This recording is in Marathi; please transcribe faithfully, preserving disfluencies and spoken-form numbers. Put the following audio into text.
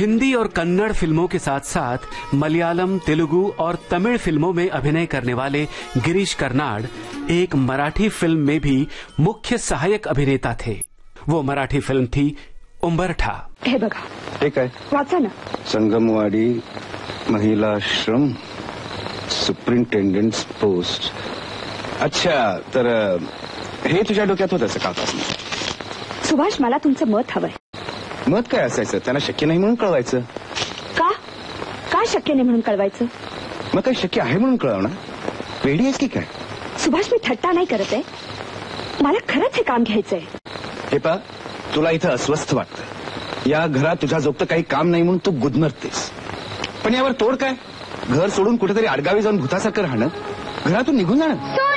हिंदी और कन्नड़ फिल्मों के साथ साथ मलयालम, तेलुगु और तमिल फिल्मों में अभिनय करने वाले गिरीश कर्नाड एक मराठी फिल्म में भी मुख्य सहायक अभिनेता थे। वो मराठी फिल्म थी उंबरठा। हे बघा, ठीक आहे, वाचा ना। Sangamwadi महिलाश्रम superintendent post. अच्छा, तर हे तुझ्या डोक्यात होतं सकाळपासून? सुभाष, मला तुमचं मत हवंय। मत काय असायचं? त्यांना शक्य नाही म्हणून कळवायचं। का काय शक्य नाही म्हणून कळवायचं? मग काय शक्य आहे म्हणून कळवणार? वेडी आहेस की काय? सुभाष, मी थट्टा नाही करत आहे, मला खरंच हे काम घ्यायचंय। हे पा, तुला इथं अस्वस्थ वाटतं, या घरात तुझ्या जोगतं काही काम नाही म्हणून तू गुदमरतेस, पण यावर तोड काय? घर सोडून कुठेतरी आडगावी जाऊन भूतासारखं राहणं, घरातून निघून जाणं।